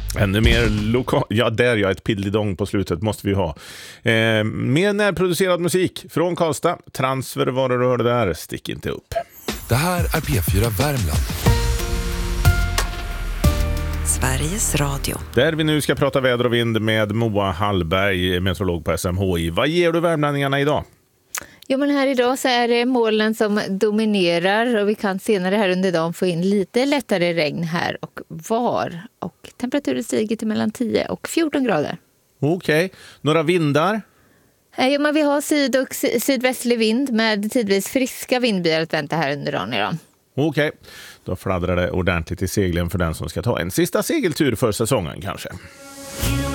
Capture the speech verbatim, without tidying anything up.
Ännu mer lokal... Ja, där jag ett pilledong på slutet måste vi ha. Eh, mer närproducerad musik från Karlstad. Transfer var det du hörde där. Stick inte upp. Det här är P fyra Värmland. Sveriges Radio. Där vi nu ska prata väder och vind med Moa Hallberg, meteorolog på S M H I. Vad ger du värmlänningarna idag? Jo, men här idag så är det molnen som dominerar och vi kan senare här under dagen få in lite lättare regn här och var. Och temperaturen stiger till mellan tio och fjorton grader. Okej. Okay. Några vindar? Jo, men vi har syd- och sydvästlig vind med tidvis friska vindbyar att vänta här under dagen idag. Okej, okay. Då fladdrar det ordentligt i seglen för den som ska ta en sista segeltur för säsongen kanske.